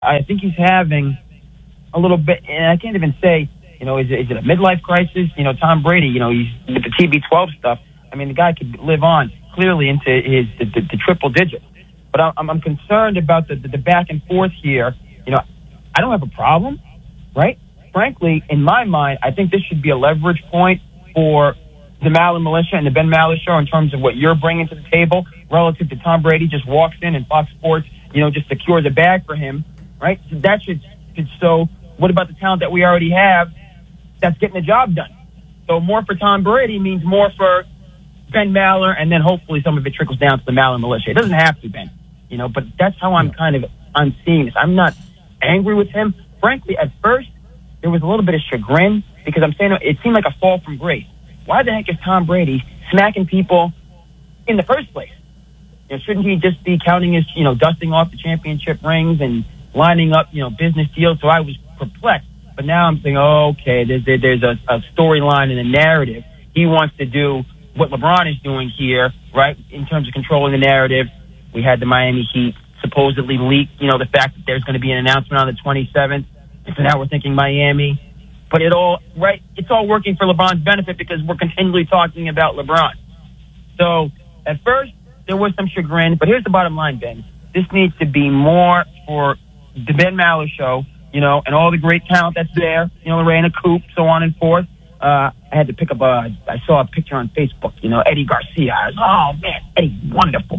I think he's having a little bit, and I can't even say, is it a midlife crisis? Tom Brady, he's with the TB12 stuff. I mean, the guy could live on clearly into the triple digits. But I'm concerned about the back and forth here. I don't have a problem, right? Frankly, in my mind, I think this should be a leverage point for the Maller Militia and the Ben Maller Show in terms of what you're bringing to the table relative to Tom Brady just walks in and Fox Sports, just secures a bag for him, right? So that should show what about the talent that we already have that's getting the job done. So more for Tom Brady means more for Ben Maller, and then hopefully some of it trickles down to the Maller Militia. It doesn't have to, Ben, but that's how I'm seeing this. I'm not angry with him. Frankly, at first, there was a little bit of chagrin because I'm saying it seemed like a fall from grace. Why the heck is Tom Brady smacking people in the first place? Shouldn't he just be counting his, dusting off the championship rings and lining up, business deals? So I was perplexed. But now I'm saying, okay, there's a storyline and a narrative. He wants to do what LeBron is doing here, right, in terms of controlling the narrative. We had the Miami Heat supposedly leak, the fact that there's going to be an announcement on the 27th. And so now we're thinking Miami. But it's all working for LeBron's benefit because we're continually talking about LeBron. So at first, there was some chagrin, but here's the bottom line, Ben. This needs to be more for the Ben Maller Show, and all the great talent that's there, Lorena Coop, so on and forth. I had to pick up I saw a picture on Facebook, Eddie Garcia. I was, oh, man, Eddie's wonderful,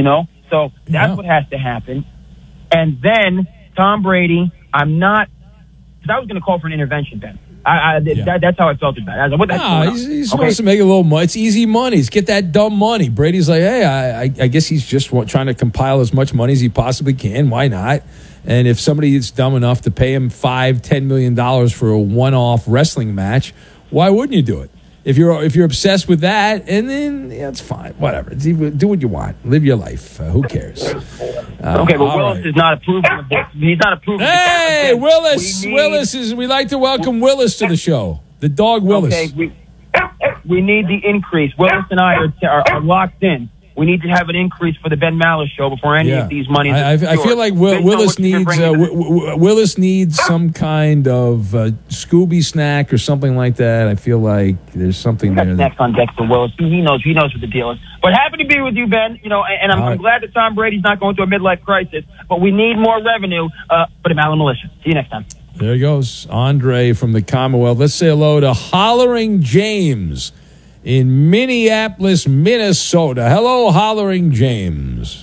So that's what has to happen. And then Tom Brady, because I was going to call for an intervention, Ben. That's how I felt about it. I was like, what the heck? He's supposed to make a little money. It's easy money. Get that dumb money. Brady's like, hey, I guess he's just trying to compile as much money as he possibly can. Why not? And if somebody is dumb enough to pay him $5-10 million for a one-off wrestling match, why wouldn't you do it? If you're obsessed with that, and then it's fine, whatever. Do what you want, live your life. Who cares? Okay, but Willis is not approving of this. He's not approving. Hey, Willis is. We like to welcome Willis to the show. The dog Willis. Okay, we need the increase. Willis and I are locked in. We need to have an increase for the Ben Maller Show before any of these monies. I feel like Willis needs some kind of Scooby snack or something like that. I feel like there's something there. Next on deck for Willis. He knows what the deal is. But happy to be with you, Ben. And I'm glad that Tom Brady's not going through a midlife crisis. But we need more revenue for the Maller Militia. See you next time. There he goes, Andre from the Commonwealth. Let's say hello to Hollering James in Minneapolis, Minnesota. Hello, Hollering James.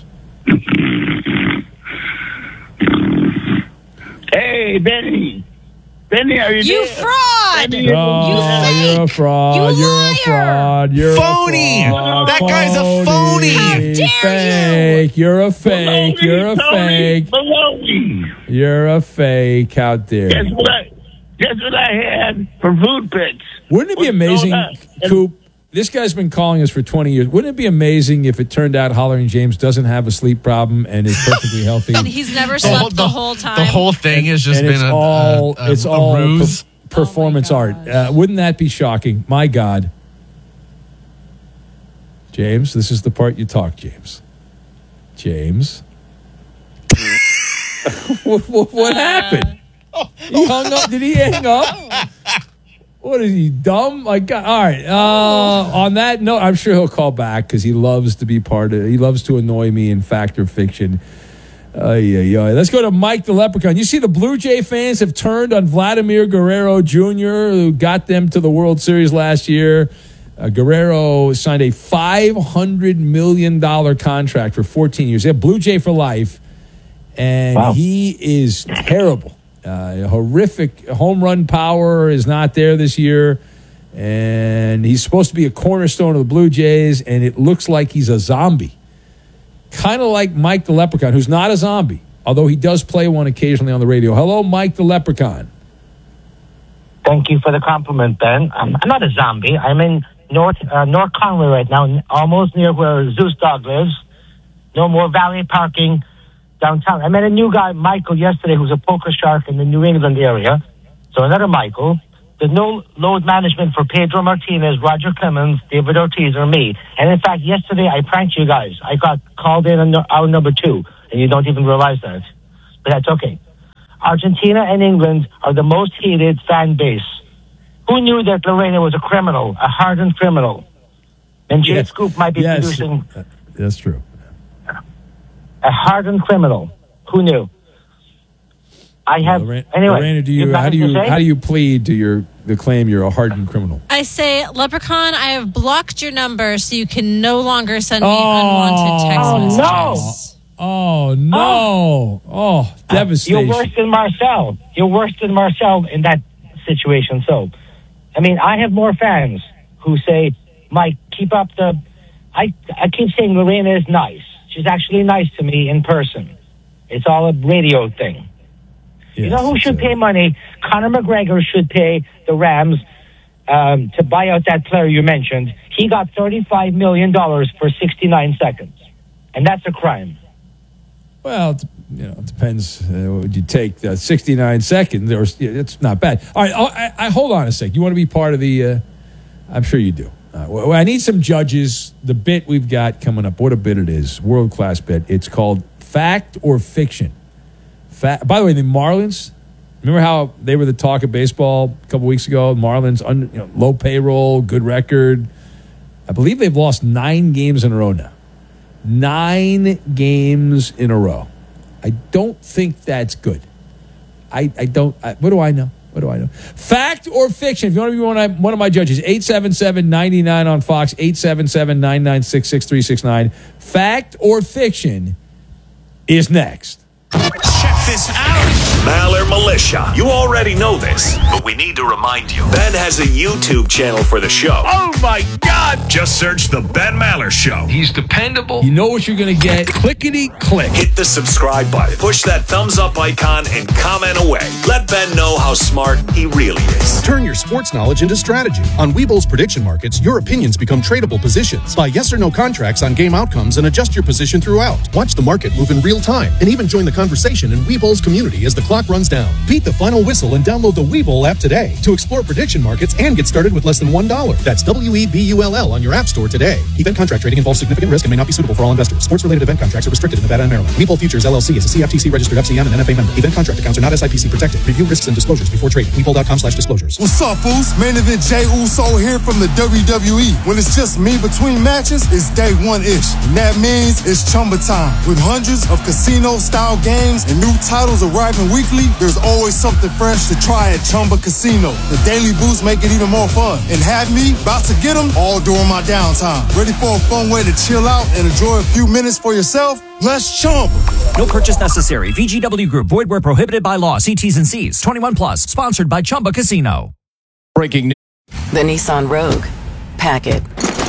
Hey, Benny. Benny, are you You there? fraud! Benny, You're a fraud. You You're a fraud. You're Phony! A fraud. That guy's a phony! How dare Fake. You're a fake. You're a fake. Baloney. You're a fake. How dare Guess you? what I had for food picks? Wouldn't it be amazing, Coop? This guy's been calling us for 20 years. Wouldn't it be amazing if it turned out Hollering James doesn't have a sleep problem and is perfectly healthy? And he's never slept the whole time. The whole thing has just been a ruse. Performance art. Wouldn't that be shocking? My God. James, this is the part you talk, James. James. What happened? He hung up. Did he hang up? What is he, dumb? My God. All right. On that note, I'm sure he'll call back because he loves to be part of it. He loves to annoy me in fact or fiction. Let's go to Mike the Leprechaun. You see the Blue Jay fans have turned on Vladimir Guerrero Jr., who got them to the World Series last year. Guerrero signed a $500 million contract for 14 years. They have Blue Jay for life, and he is terrible. Horrific home run power is not there this year, and he's supposed to be a cornerstone of the Blue Jays, and it looks like he's a zombie. Kind of like Mike the Leprechaun, who's not a zombie, although he does play one occasionally on the radio. Hello, Mike the Leprechaun. Thank you for the compliment, Ben. I'm not a zombie. I'm in North Conway right now, almost near where Zeus Dog lives. No more valet parking downtown. I met a new guy, Michael, yesterday, who's a poker shark in the New England area. So another Michael. There's no load management for Pedro Martinez, Roger Clemens, David Ortiz, or me. And in fact, yesterday I pranked you guys. I got called in on hour number 2, and you don't even realize that. But that's okay. Argentina and England are the most hated fan base. Who knew that Lorena was a criminal, a hardened criminal? And Jay Scoop might be producing... That's true. A hardened criminal. Who knew? I have... anyway, Lorena, how do you plead to the claim you're a hardened criminal? I say, Leprechaun, I have blocked your number so you can no longer send me unwanted text messages. No. Oh, no. Oh, devastation. You're worse than Marcel. You're worse than Marcel in that situation. So, I mean, I have more fans who say, Mike, keep up the... I keep saying Lorena is nice. She's actually nice to me in person. It's all a radio thing. Yes, you know who should pay money? Conor McGregor should pay the Rams to buy out that player you mentioned. He got $35 million for 69 seconds. And that's a crime. Well, it depends. Would you take 69 seconds? It's not bad. All right, I hold on a sec. You want to be part of the... I'm sure you do. Well, I need some judges. The bit we've got coming up, what a bit it is. World-class bit. It's called Fact or Fiction. By the way, the Marlins, remember how they were the talk of baseball a couple weeks ago? Marlins, low payroll, good record. I believe they've lost 9 games in a row now. 9 games in a row. I don't think that's good. I don't. What do I know? What do I know? Fact or fiction? If you want to be one of my judges, 877-99 on Fox, 877-996-6369. Fact or fiction is next. Check this out. Maller Militia. You already know this, but we need to remind you. Ben has a YouTube channel for the show. Oh my God! Just search The Ben Maller Show. He's dependable. You know what you're going to get. Clickety click. Hit the subscribe button. Push that thumbs up icon and comment away. Let Ben know how smart he really is. Turn your sports knowledge into strategy. On Webull's prediction markets, your opinions become tradable positions. Buy yes or no contracts on game outcomes and adjust your position throughout. Watch the market move in real time and even join the conversation in Webull's community as the clock runs down. Beat the final whistle and download the Webull app today to explore prediction markets and get started with less than $1. That's WEBULL on your app store today. Event contract trading involves significant risk and may not be suitable for all investors. Sports-related event contracts are restricted in Nevada and Maryland. Webull Futures LLC is a CFTC registered FCM and NFA member. Event contract accounts are not SIPC protected. Review risks and disclosures before trading. Webull.com/disclosures. What's up, fools? Main event Jey Uso here from the WWE. When it's just me between matches, it's day one-ish. And that means it's Chumba time. With hundreds of casino-style games and new titles arriving weekly, there's always something fresh to try at Chumba Casino. The daily boosts make it even more fun. And have me about to get them all during my downtime. Ready for a fun way to chill out and enjoy a few minutes for yourself? Let's Chumba. No purchase necessary. VGW Group. Void where prohibited by law. See T's and C's. 21 plus. Sponsored by Chumba Casino. Breaking news. The Nissan Rogue. Pack it.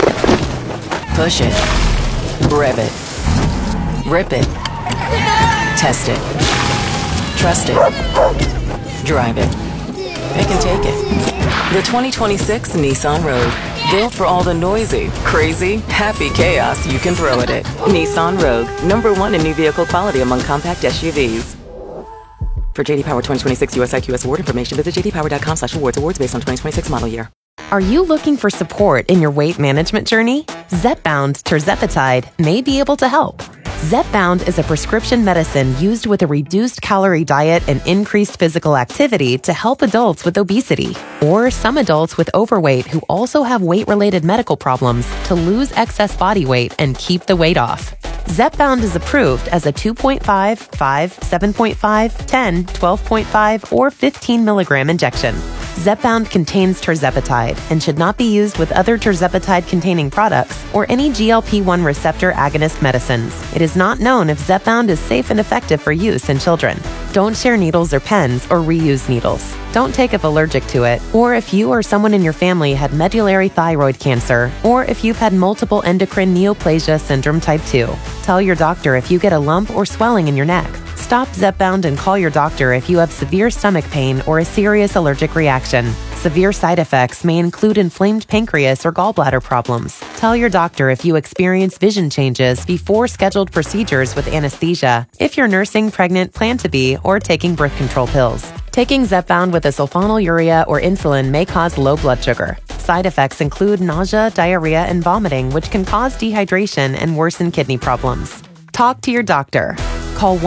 Push it. Rev it. Rip it. Test it. Trust it. Drive it. Pick and take it. The 2026 Nissan Rogue. Built for all the noisy, crazy, happy chaos you can throw at it. Nissan Rogue. #1 in new vehicle quality among compact SUVs. For JD Power 2026 US IQS award information, visit jdpower.com/awards. Awards based on 2026 model year. Are you looking for support in your weight management journey? Zepbound tirzepatide may be able to help. Zepbound is a prescription medicine used with a reduced calorie diet and increased physical activity to help adults with obesity or some adults with overweight who also have weight-related medical problems to lose excess body weight and keep the weight off. Zepbound is approved as a 2.5, 5, 7.5, 10, 12.5, or 15 milligram injection. Zepbound contains tirzepatide and should not be used with other tirzepatide-containing products or any GLP-1 receptor agonist medicines. It is not known if Zepbound is safe and effective for use in children. Don't share needles or pens or reuse needles. Don't take if allergic to it, or if you or someone in your family had medullary thyroid cancer, or if you've had multiple endocrine neoplasia syndrome type 2. Tell your doctor if you get a lump or swelling in your neck. Stop Zepbound and call your doctor if you have severe stomach pain or a serious allergic reaction. Severe side effects may include inflamed pancreas or gallbladder problems. Tell your doctor if you experience vision changes before scheduled procedures with anesthesia, if you're nursing, pregnant, plan to be, or taking birth control pills. Taking Zepbound with a sulfonylurea or insulin may cause low blood sugar. Side effects include nausea, diarrhea, and vomiting, which can cause dehydration and worsen kidney problems. Talk to your doctor. call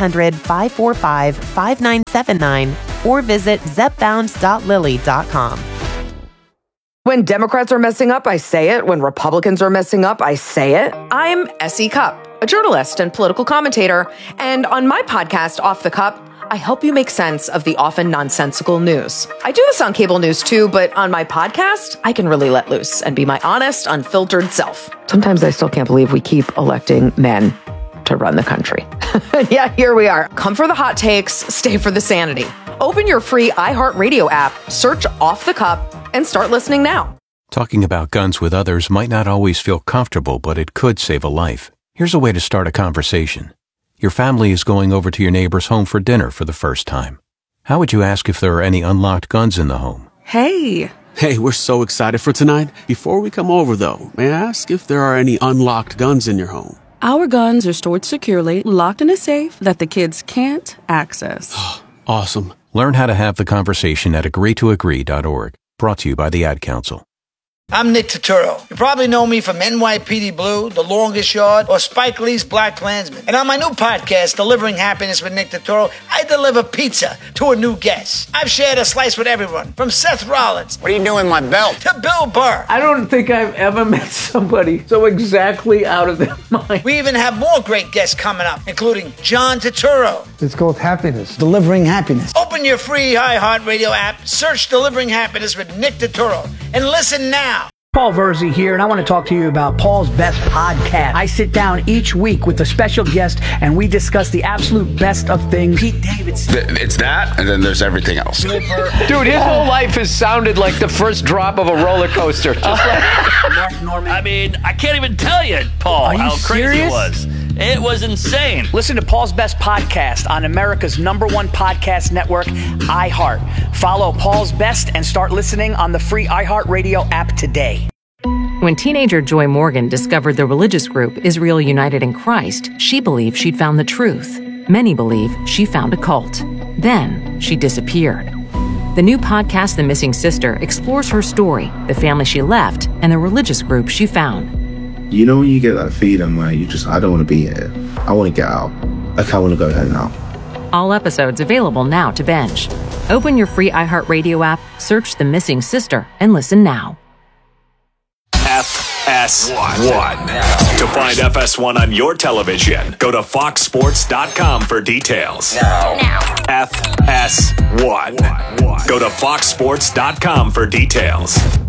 1-800-545-5979 or visit zepbound.lilly.com. When Democrats are messing up, I say it. When Republicans are messing up, I say it. I'm S.E. Cupp, a journalist and political commentator. And on my podcast, Off the Cup, I help you make sense of the often nonsensical news. I do this on cable news too, but on my podcast, I can really let loose and be my honest, unfiltered self. Sometimes I still can't believe we keep electing men to run the country. Yeah, here we are. Come for the hot takes, stay for the sanity. Open your free iHeartRadio app, search Off the Cup, and start listening now. Talking about guns with others might not always feel comfortable, but it could save a life. Here's a way to start a conversation. Your family is going over to your neighbor's home for dinner for the first time. How would you ask if there are any unlocked guns in the home? Hey, we're so excited for tonight. Before we come over, though, may I ask if there are any unlocked guns in your home? Our guns are stored securely, locked in a safe that the kids can't access. Awesome. Learn how to have the conversation at agreetoagree.org. Brought to you by the Ad Council. I'm Nick Turturro. You probably know me from NYPD Blue, The Longest Yard, or Spike Lee's Black Klansman. And on my new podcast, Delivering Happiness with Nick Turturro, I deliver pizza to a new guest. I've shared a slice with everyone, from Seth Rollins. What are you doing with my belt? To Bill Burr. I don't think I've ever met somebody so exactly out of their mind. We even have more great guests coming up, including John Turturro. It's called Happiness. Delivering Happiness. Open your free iHeartRadio app, search Delivering Happiness with Nick Turturro, and listen now. Paul Verzi here, and I want to talk to you about Paul's Best Podcast. I sit down each week with a special guest, and we discuss the absolute best of things. Pete Davidson. It's that, and then there's everything else. Dude, his whole life has sounded like the first drop of a roller coaster. Just Mark Norman. I mean, I can't even tell you, Paul, how crazy it was. It was insane. Listen to Paul's Best Podcast on America's #1 podcast network, iHeart. Follow Paul's Best and start listening on the free iHeartRadio app today. When teenager Joy Morgan discovered the religious group Israel United in Christ, she believed she'd found the truth. Many believe she found a cult. Then she disappeared. The new podcast, The Missing Sister, explores her story, the family she left, and the religious group she found. You know when you get that feeling where I don't want to be here. I want to get out. Like, I want to go home now. All episodes available now to binge. Open your free iHeartRadio app, search The Missing Sister, and listen now. FS1. To find FS1 on your television, go to foxsports.com for details. Now. FS1. Go to foxsports.com for details.